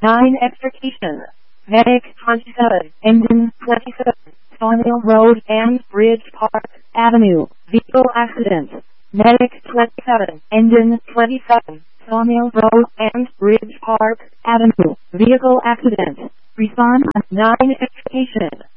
9 extrication. Medic 27, engine 27, Sawmill Road and Bridge Park Avenue, vehicle accident. Medic 27, engine 27, Sawmill Road and Bridge Park Avenue, vehicle accident. Respond 9 extrication.